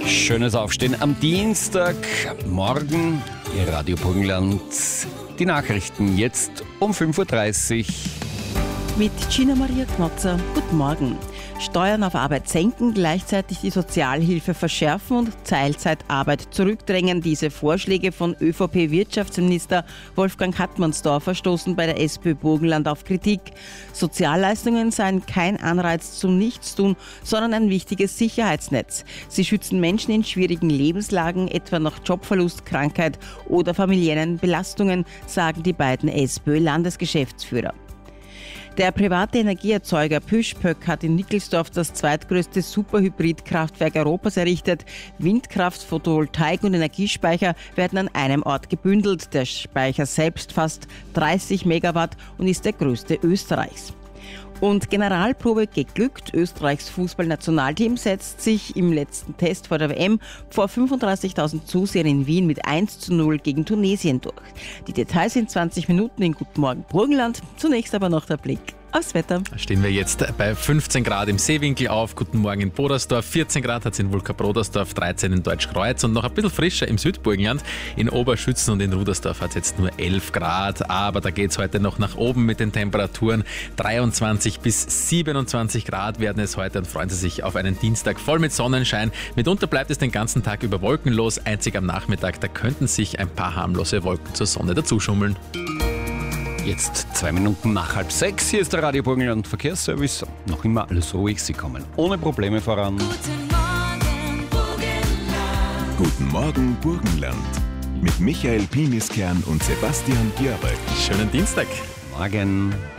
Schönes Aufstehen am Dienstag. Morgen, Ihr Radio Burgenland. Die Nachrichten jetzt um 5.30 Uhr. Mit Gina Maria Knotzer. Guten Morgen. Steuern auf Arbeit senken, gleichzeitig die Sozialhilfe verschärfen und Teilzeitarbeit zurückdrängen. Diese Vorschläge von ÖVP-Wirtschaftsminister Wolfgang Hartmannsdorfer stoßen bei der SPÖ Burgenland auf Kritik. Sozialleistungen seien kein Anreiz zum Nichtstun, sondern ein wichtiges Sicherheitsnetz. Sie schützen Menschen in schwierigen Lebenslagen, etwa nach Jobverlust, Krankheit oder familiären Belastungen, sagen die beiden SPÖ-Landesgeschäftsführer. Der private Energieerzeuger Püschpöck hat in Nickelsdorf das zweitgrößte Superhybridkraftwerk Europas errichtet. Windkraft, Photovoltaik und Energiespeicher werden an einem Ort gebündelt. Der Speicher selbst fasst 30 Megawatt und ist der größte Österreichs. Und Generalprobe geglückt. Österreichs Fußballnationalteam setzt sich im letzten Test vor der WM vor 35.000 Zusehern in Wien mit 1:0 gegen Tunesien durch. Die Details in 20 Minuten in Guten Morgen Burgenland. Zunächst aber noch der Blick aufs Wetter. Stehen wir jetzt bei 15 Grad im Seewinkel auf. Guten Morgen in Bodersdorf. 14 Grad hat es in Wulka-Brodersdorf, 13 in Deutschkreuz und noch ein bisschen frischer im Südburgenland. In Oberschützen und in Rudersdorf hat es jetzt nur 11 Grad. Aber da geht es heute noch nach oben mit den Temperaturen. 23 bis 27 Grad werden es heute und freuen Sie sich auf einen Dienstag voll mit Sonnenschein. Mitunter bleibt es den ganzen Tag über wolkenlos. Einzig am Nachmittag, da könnten sich ein paar harmlose Wolken zur Sonne dazuschummeln. Jetzt 2 Minuten nach 5:30. Hier ist der Radio Burgenland Verkehrsservice. Noch immer alles ruhig, Sie kommen ohne Probleme voran. Guten Morgen, Burgenland. Guten Morgen Burgenland. Mit Michael Piniskern und Sebastian Gerber. Schönen Dienstag. Morgen.